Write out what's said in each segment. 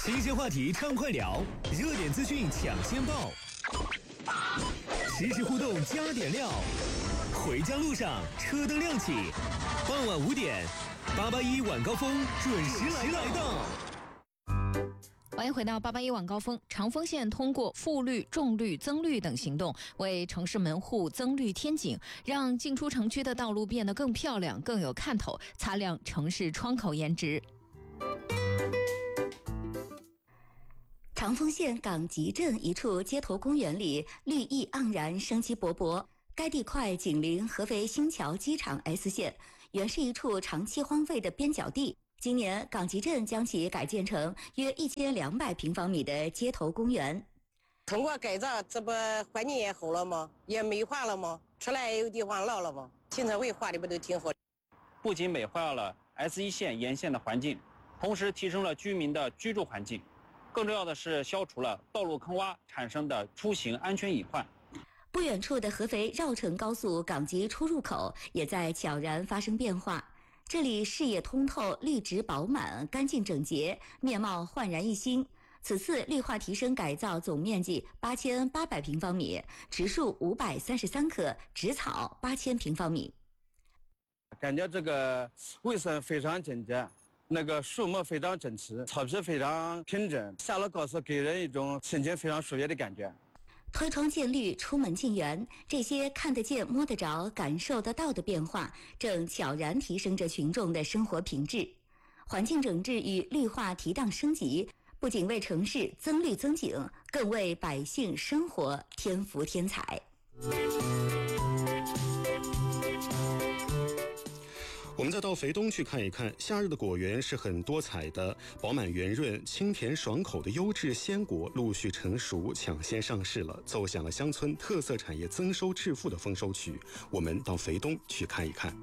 新鲜话题畅快聊，热点资讯抢先报，实时互动加点料。回家路上车灯亮起，傍晚5点，881晚高峰准时来到。 欢迎回到881晚高峰。长丰县通过复绿、种绿、增绿等行动，为城市门户增绿添景，让进出城区的道路变得更漂亮、更有看头，擦亮城市窗口颜值。 长丰县港集镇一处街头公园里，绿意盎然，生机勃勃。该地块紧邻合肥新桥机场 S 线，原是一处长期荒废的边角地。今年港集镇将其改建成约1200平方米的街头公园。 通过改造，这不环境也好了吗？也美化了吗？出来也有地方唠了吗？停车位画的不都挺好？ 不仅美化了 S1 线沿线的环境，同时提升了居民的居住环境。更重要的是，消除了道路坑洼产生的出行安全隐患。 不远处的合肥绕城高速港集出入口也在悄然发生变化。这里视野通透，绿植饱满，干净整洁，面貌焕然一新。此次绿化提升改造总面积8800平方米，植树533棵，植草8000平方米。 感觉这个卫生非常整洁，那个树木非常整齐，草皮非常平整，下了高速给人一种心情非常舒悦的感觉。 推窗见绿，出门进园，这些看得见、摸得着、感受得到的变化，正悄然提升着群众的生活品质。环境整治与绿化提档升级，不仅为城市增绿增景，更为百姓生活添福添彩。 我们再到肥东去看一看，夏日的果园是很多彩的，饱满圆润、清甜爽口的优质鲜果陆续成熟，抢先上市了，奏响了乡村特色产业增收致富的丰收曲。我们到肥东去看一看。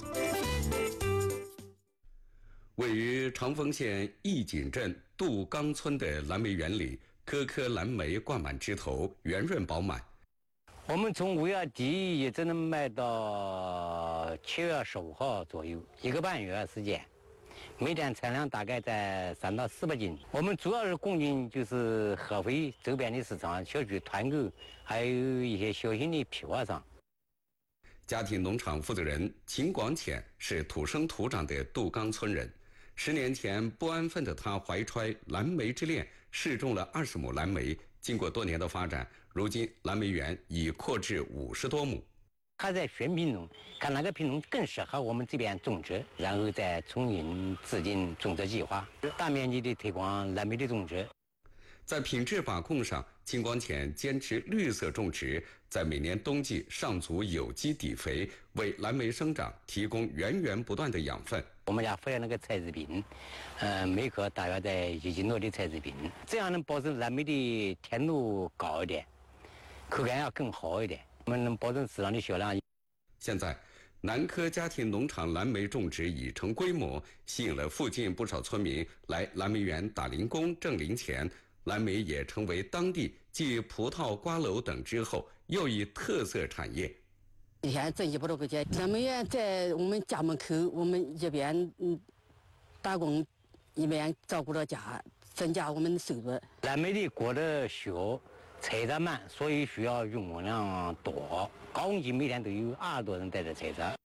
位于长丰县义锦镇杜冈村的蓝莓园里，颗颗蓝莓挂满枝头，圆润饱满。 我们从5月底一直能卖到7月15号左右，1个半月时间，每天产量大概在3到400斤。我们主要是供应就是合肥周边的市场、小区团购，还有一些小型的批发商。 家庭农场负责人秦广潜是土生土长的杜冈村人。10年前不安分的他怀揣蓝莓之恋，试种了20亩蓝莓。经过多年的发展，如今蓝莓园已扩至50多亩。 他在选品种，看哪个品种更适合我们这边种植，然后再重新制定种植计划，大面积的推广蓝莓的种植。 在品质把控上，秦广潜坚持绿色种植，在每年冬季上足有机底肥，为蓝莓生长提供源源不断的养分。 我们家附有那个菜籽饼，每颗大约在1斤多的菜籽饼，这样能保证蓝莓的甜度高一点，口感要更好一点，我们能保证市场的销量。 现在南科家庭农场蓝莓种植已成规模，吸引了附近不少村民来蓝莓园打零工挣零钱。蓝莓也成为当地继葡萄、瓜蒌等之后又一特色产业。 以前挣100多块钱，蓝莓园在我们家门口，我们一边打工，一边照顾着家，增加我们的收入。 蓝莓的果子小，采摘慢，所以需要用工量多。高峰期每天都有20多人在这采摘。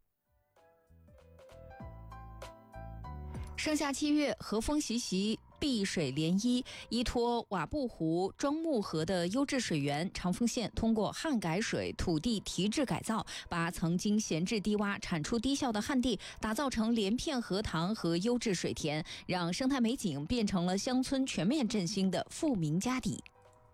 盛夏7月，和风习习，碧水涟漪，依托瓦布湖、庄木河的优质水源，长丰县通过旱改水、土地提质改造，把曾经闲置低洼、产出低效的旱地打造成连片荷塘和优质水田，让生态美景变成了乡村全面振兴的富民家底。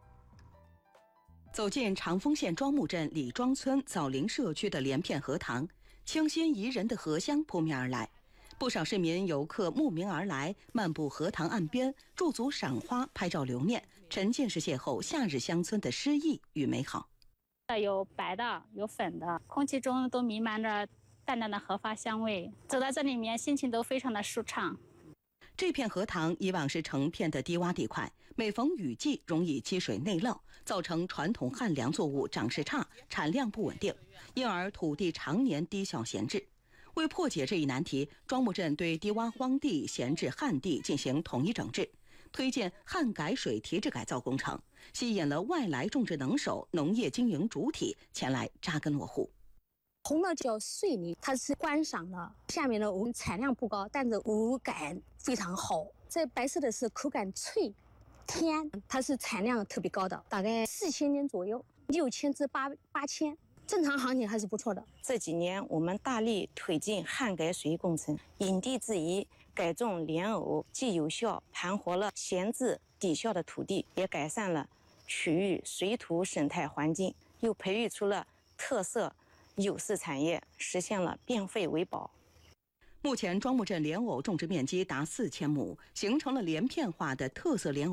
走进长丰县庄木镇李庄村枣林社区的连片荷塘，清新宜人的荷香扑面而来。不少市民游客慕名而来，漫步荷塘岸边，驻足赏花、拍照留念，沉浸式邂逅夏日乡村的诗意与美好。 有白的，有粉的，空气中都弥漫着淡淡的荷花香味，走在这里面心情都非常的舒畅。 这片荷塘以往是成片的低洼地块，每逢雨季容易积水内涝，造成传统旱粮作物长势差，产量不稳定，因而土地常年低效闲置。为破解这一难题，庄木镇对低洼荒地、闲置旱地进行统一整治， 推荐旱改水提质改造工程，吸引了外来种植能手、农业经营主体前来扎根落户。 红的叫穗梨，它是观赏的，下面的我们产量不高，但是口感非常好。这白色的是口感脆甜，它是产量特别高的，大概4000斤左右，6000至8000，正常行情还是不错的。 这几年我们大力推进旱改水工程，因地制宜改种莲藕，既有效盘活了闲置低效的土地，也改善了区域水土生态环境，又培育出了特色优势产业，实现了变废为宝。 目前庄木镇莲藕种植面积达4000亩，形成了连片化的特色莲藕